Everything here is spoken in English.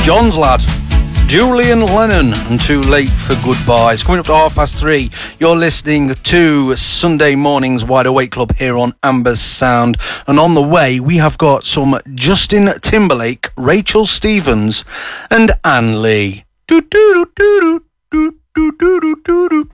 John's Lad, Julian Lennon, and Too Late for Goodbye. It's coming up to 3:30. You're listening to Sunday Morning's Wide Awake Club here on Amber's Sound. And on the way, we have got some Justin Timberlake, Rachel Stevens, and Anne Lee. Do do do do do do do do do do.